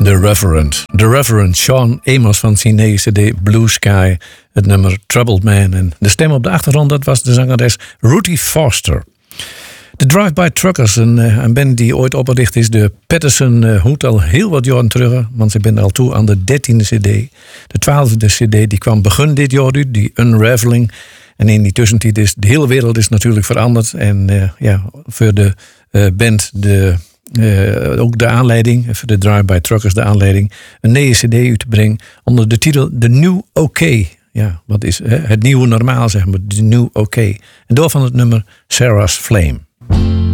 The Reverend Sean Amos van zijn nieuwe CD Blue Sky. Het nummer Troubled Man. En de stem op de achtergrond, dat was de zangeres Ruthie Foster. De Drive-By Truckers, een band die ooit opgericht is. De Patterson Hoed al heel wat jaren terug. Want ze zijn al toe aan de 13e CD. De 12e CD die kwam begin dit jaar uit. Die Unraveling. En in die tussentijd is de hele wereld is natuurlijk veranderd. En voor de band ook de aanleiding, voor de Drive-By Truckers de aanleiding, een nieuwe CD uit te brengen onder de titel The New OK. Ja, wat is het nieuwe normaal, zeg maar, The New OK. En door van het nummer Sarah's Flame.